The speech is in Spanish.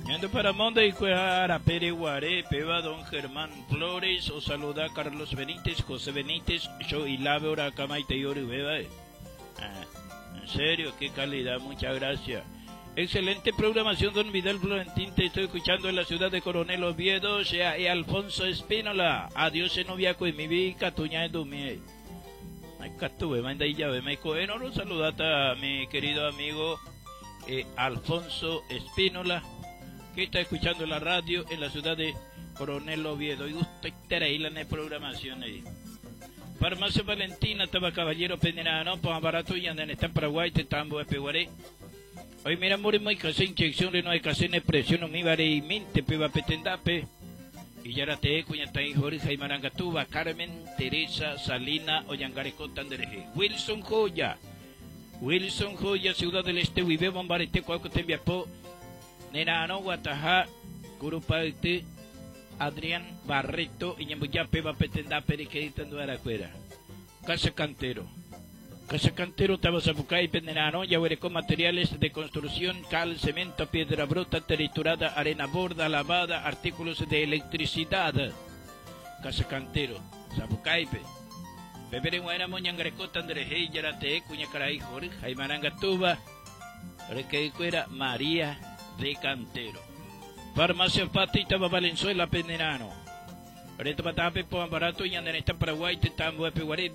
Yendo para Monda y Cuejara, Pereguaré, Peba, Don Germán Flores, os saluda Carlos Benítez, José Benítez, yo y la Bora Camaita y Beba. En serio, qué calidad, muchas gracias. Excelente programación, don Vidal Florentín, te estoy escuchando en la ciudad de Coronel Oviedo, sea, y Alfonso Espínola, adiós en noviaco y mi vida, tuña de dumie. Ay, catuve, manda y llave, me coeno, lo saludata a mi querido amigo Alfonso Espínola, que está escuchando la radio en la ciudad de Coronel Oviedo, y usted estará ahí en la programación ahí. Farmacia Valentina, estaba Caballero Penderano, para barato y andan en Paraguay, te tambo de Peguaré. Hoy mira, morimo y casé inyección, no hay casé en presión, mi vare y minte, peba petendape. Y ya era te, cuñata y Jorge y Marangatuba, Carmen, Teresa, Salina, Oyangareco, Tandereje. Wilson Joya, Ciudad del Este, Vive, Bombarete, Cuaco, Tembiapo, Nenano, Guatajá, Curupaite, Adrián Barreto, y Ñambuya, Peba petendape, que editando a la cuera. Casa Cantero, Tabasapucay, Penderano, Yahuereco, materiales de construcción, cal, cemento, piedra bruta, triturada, arena borda, lavada, artículos de electricidad. Casa Cantero, Zapucaipe. Bebere Buena, Moñangreco, Tandreje, Yarate, Cuñacaray, Jorge, Jaimarangatuba, Requecuera, María de Cantero. Farmacia Patita, Valenzuela, Penderano. Ahorita Patape, Barato y andan en Paraguay, te tambo de Peguaré.